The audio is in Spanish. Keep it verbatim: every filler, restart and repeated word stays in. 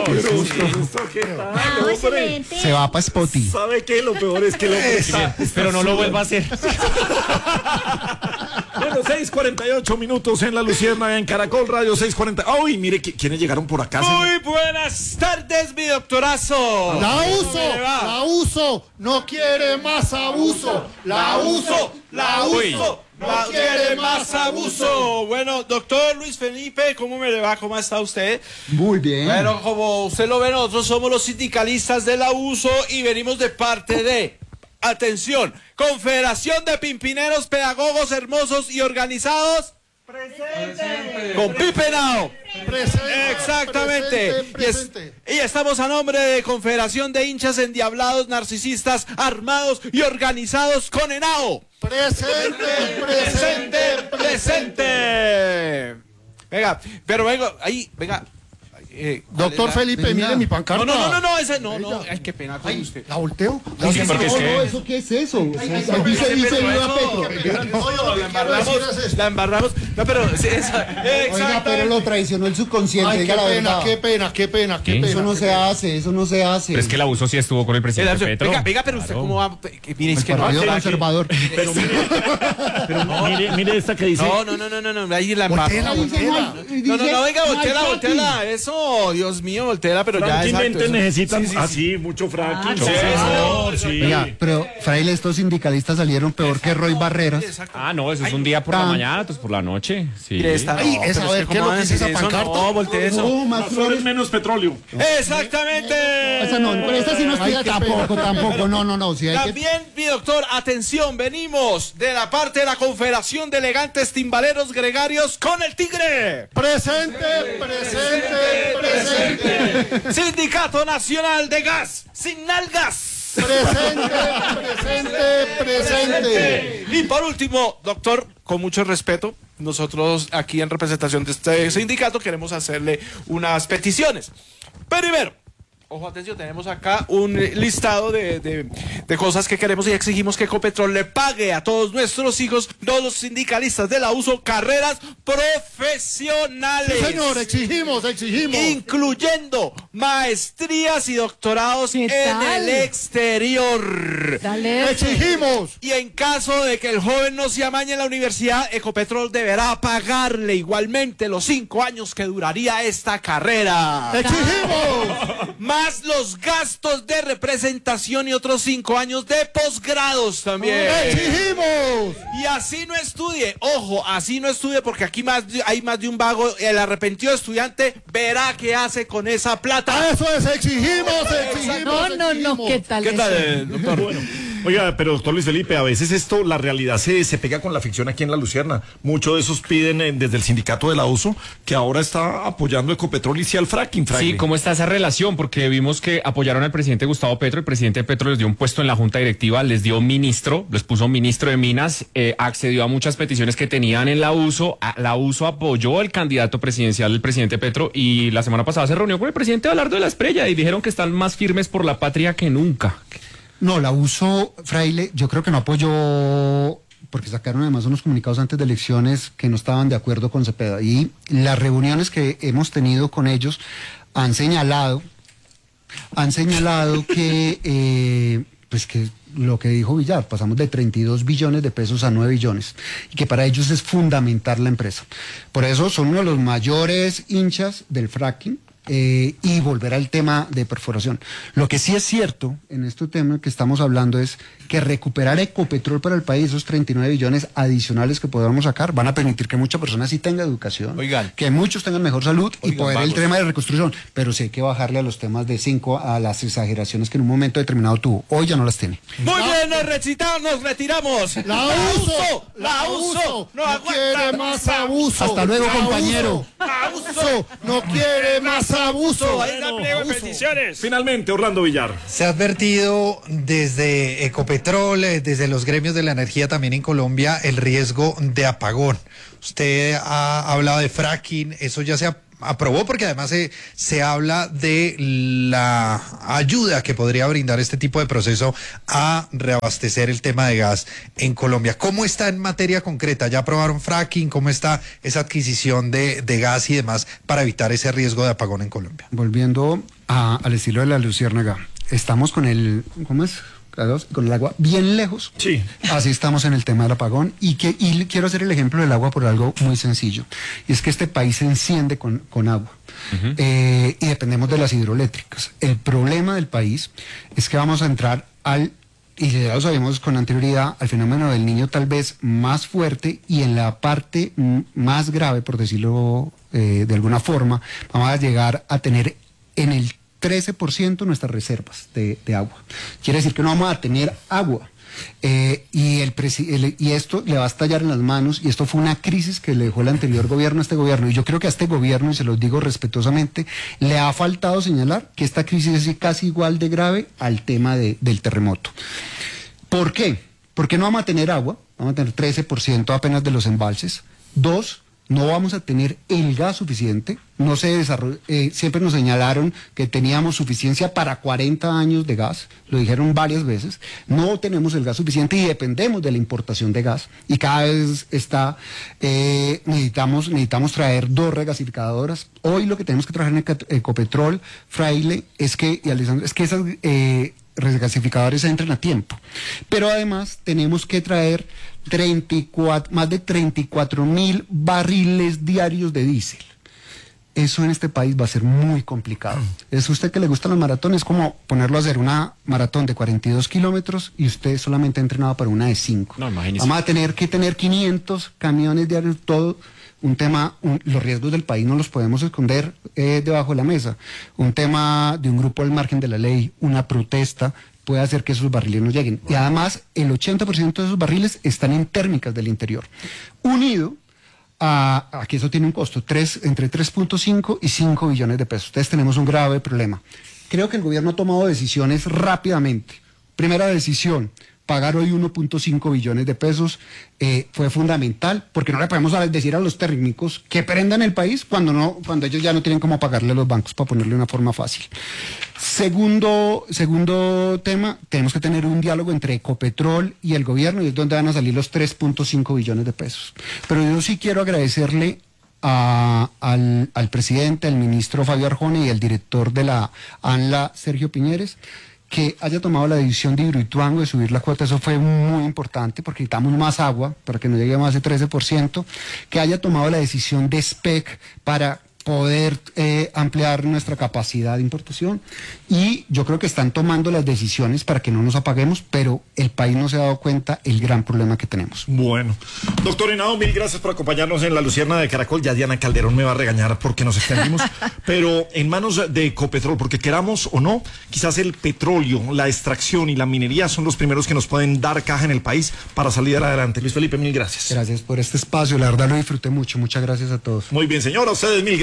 pero sí. ¿esto qué tal, Ah, hombre? excelente. Se va para Spotty. ¿Sabe qué? Lo peor es que lo está, Pero no lo vuelva a hacer. Bueno, seis cuarenta y ocho minutos en La Lucierna, en Caracol Radio seis cuarenta. ¡Ay, mire qui- quiénes llegaron por acá! señor? Muy buenas tardes, mi doctorazo. La ¿Cómo uso, me va? la uso, no quiere más abuso. La uso, la Uy. uso, no La- quiere más abuso. Bueno, doctor Luis Felipe, ¿cómo me le va? ¿Cómo está usted? Muy bien. Bueno, como usted lo ve, nosotros somos los sindicalistas del abuso y venimos de parte de, atención, Confederación de Pimpineros, Pedagogos Hermosos y Organizados. Presente. Con Pipe Nao. Presente, Exactamente. presente, Y, es- presente. y estamos a nombre de Confederación de Hinchas Endiablados, Narcisistas, Armados y Organizados con Henao. Presente, presente, presente. Presente. Venga, pero venga, ahí, venga. Eh, ¿cuál Doctor es la- Felipe, Venga. mire mi pancarta. No, no, no, no, no, ese no, no. Ay, qué pena con Ay, usted. ¿la volteo? Ay, sí, no, porque es no, que- ¿eso qué es eso? O sea, Ay, dice, pero dice, eso, viva Petro. No, La embarramos, la embarramos. No, pero sí, esa, Oiga, pero lo traicionó el subconsciente, Ay, qué diga la pena, verdad. qué pena, qué pena, qué ¿Qué? pena. Eso no se hace, eso no se hace. Pero es que el abuso sí estuvo con el presidente Venga, Petro. venga, venga, pero usted Claro. cómo va. Que, mire, es El que no. partido aquí- conservador. Pero mire, pero mire, mire esta que dice. No, no, no, no, no, no, ahí la Voltela, embarramos. voltela. No, no, no, venga, volteala, volteala. Eso, Dios mío, volteala, pero ya es Francamente alto, eso. necesitan Sí, sí, sí. así mucho fracking. sí, por eso, favor, eso. sí. Oiga, pero Fraile, estos sindicalistas salieron peor que Roy Barreras. Exacto. Ah, no, eso es un día por la Ah. mañana, otros por la noche. Sí. Mire esta, Ay, no, esa, pero a ver, que ¿qué es ¿cómo lo que van a dice esa decir eso? pancarta? No, voltee eso. No, más Más flores, flores. menos petróleo. Exactamente. Esa no, pero esta sí nos Ay, pida qué tampoco, pena. tampoco. No, no, no. Si hay que... También, mi doctor, atención, venimos de la parte de la Confederación de Elegantes Timbaleros Gregarios con el Tigre. Presente, presente, presente. Sindicato Nacional de Gas sin nalgas. Presente, presente, presente. Y por último, doctor, con mucho respeto, nosotros aquí en representación de este sindicato queremos hacerle unas peticiones. Primero, ojo, atención, tenemos acá un eh, listado de, de, de cosas que queremos y exigimos que Ecopetrol le pague a todos nuestros hijos, todos los sindicalistas del abuso, carreras profesionales. Sí, señor, exigimos, exigimos. Incluyendo maestrías y doctorados ¿Qué en tal? el exterior. Dale. Exigimos. Y en caso de que el joven no se amañe en la universidad, Ecopetrol deberá pagarle igualmente los cinco años que duraría esta carrera. Exigimos. Más los gastos de representación y otros cinco años de posgrados también. Exigimos. Y así no estudie, ojo, así no estudie porque aquí más de- hay más de un vago. El arrepentido estudiante verá qué hace con esa plata. Eso es, exigimos, exigimos. No, no, no, exigimos. ¿qué tal ¿Qué eso? tal, eh, doctor? Bueno, oiga, pero doctor Luis Felipe, a veces esto, la realidad se, se pega con la ficción aquí en La Lucierna. Muchos de esos piden eh, desde el sindicato del abuso, que ahora está apoyando Ecopetrol y sí al fracking, Fraile. Sí, ¿cómo está esa relación? Porque vimos que apoyaron al presidente Gustavo Petro, el presidente Petro les dio un puesto en la junta directiva, les dio ministro, les puso ministro de Minas, eh, accedió a muchas peticiones que tenían en la uso, a- la uso apoyó al candidato presidencial del presidente Petro y la semana pasada se reunió con el presidente Abelardo de la Espriella y dijeron que están más firmes por la patria que nunca. No, la uso, Fraile, yo creo que no apoyó, porque sacaron además unos comunicados antes de elecciones que no estaban de acuerdo con Cepeda. Y las reuniones que hemos tenido con ellos han señalado, han señalado que, eh, pues que lo que dijo Villar, pasamos de treinta y dos billones de pesos a nueve billones, y que para ellos es fundamental la empresa. Por eso son uno de los mayores hinchas del fracking. Eh, y volver al tema de perforación. Lo que sí es cierto en este tema que estamos hablando es que recuperar Ecopetrol para el país, esos treinta y nueve billones adicionales que podamos sacar, van a permitir que muchas personas sí tengan educación, Oigan. que muchos tengan mejor salud y Oigan, poder el vagos. tema de reconstrucción. Pero sí hay que bajarle a los temas de cinco, a las exageraciones que en un momento determinado tuvo. Hoy ya no las tiene. Muy bien, nos recitamos, nos retiramos. La uso, la uso. no No aguanta quiere más abuso. Hasta luego, La compañero. uso, Abuso, no quiere más abuso. Ahí está pliego de peticiones. Finalmente, Orlando Villar. Se ha advertido desde Ecopetrol, eh, desde los gremios de la energía también en Colombia, el riesgo de apagón. Usted ha hablado de fracking, eso ya se ha aprobó porque además se, se habla de la ayuda que podría brindar este tipo de proceso a reabastecer el tema de gas en Colombia. ¿Cómo está en materia concreta? ¿Ya aprobaron fracking? ¿Cómo está esa adquisición de, de gas y demás para evitar ese riesgo de apagón en Colombia? Volviendo a, al estilo de la Luciérnaga, estamos con el, ¿cómo es? Con el agua bien lejos. Sí. Así estamos en el tema del apagón y, que, y quiero hacer el ejemplo del agua por algo muy sencillo. Y es que este país se enciende con, con agua. Uh-huh. eh, y dependemos de las hidroeléctricas. El problema del país es que vamos a entrar al, y ya lo sabemos con anterioridad, al fenómeno del Niño tal vez más fuerte y en la parte m- más grave, por decirlo eh, de alguna forma, vamos a llegar a tener en el trece por ciento nuestras reservas de, de agua. Quiere decir que no vamos a tener agua. Eh, y, el presi- el, y esto le va a estallar en las manos, y esto fue una crisis que le dejó el anterior gobierno a este gobierno. Y yo creo que a este gobierno, y se los digo respetuosamente, le ha faltado señalar que esta crisis es casi igual de grave al tema de, del terremoto. ¿Por qué? Porque no vamos a tener agua, vamos a tener trece por ciento apenas de los embalses. Dos, no vamos a tener el gas suficiente. No se desarrolla, eh, siempre nos señalaron que teníamos suficiencia para cuarenta años de gas, lo dijeron varias veces. No tenemos el gas suficiente y dependemos de la importación de gas. Y cada vez está, eh, necesitamos, necesitamos traer dos regasificadoras. Hoy lo que tenemos que trabajar en Ecopetrol, Fraile, es que, y Alessandro, es que esas eh, regasificadores entren a tiempo. Pero además tenemos que traer treinta y cuatro, más de treinta y cuatro mil barriles diarios de diésel. Eso en este país va a ser muy complicado. Es usted que le gustan los maratones, es como ponerlo a hacer una maratón de cuarenta y dos kilómetros y usted solamente ha entrenado para una de cinco. No, imagínese. Vamos a tener que tener quinientos camiones diarios, todo un tema, un, los riesgos del país no los podemos esconder eh, debajo de la mesa. Un tema de un grupo al margen de la ley, una protesta, puede hacer que esos barriles no lleguen. Y además, el ochenta por ciento de esos barriles están en térmicas del interior. Unido a, a que eso tiene un costo, tres, entre tres punto cinco y cinco billones de pesos. Entonces tenemos un grave problema. Creo que el gobierno ha tomado decisiones rápidamente. Primera decisión, pagar hoy uno punto cinco billones de pesos eh, fue fundamental, porque no le podemos decir a los técnicos que prendan el país cuando no, cuando ellos ya no tienen cómo pagarle a los bancos, para ponerle una forma fácil. Segundo, segundo tema, tenemos que tener un diálogo entre Ecopetrol y el gobierno, y es donde van a salir los tres punto cinco billones de pesos. Pero yo sí quiero agradecerle A, al, al presidente, al ministro Fabio Arjona y al director de la ANLA, Sergio Piñeres, que haya tomado la decisión de Hidroituango de subir la cuota. Eso fue muy importante porque necesitamos más agua para que no llegue a más de trece por ciento, que haya tomado la decisión de S P E C para poder eh, ampliar nuestra capacidad de importación, y yo creo que están tomando las decisiones para que no nos apaguemos, pero el país no se ha dado cuenta el gran problema que tenemos. Bueno, doctor Henao, mil gracias por acompañarnos en la Lucierna de Caracol. Ya Diana Calderón me va a regañar porque nos extendimos, pero en manos de Ecopetrol, porque queramos o no, quizás el petróleo, la extracción y la minería son los primeros que nos pueden dar caja en el país para salir adelante. Luis Felipe, mil gracias. Gracias por este espacio, la verdad lo disfruté mucho, muchas gracias a todos. Muy bien, señora, ustedes mil gracias.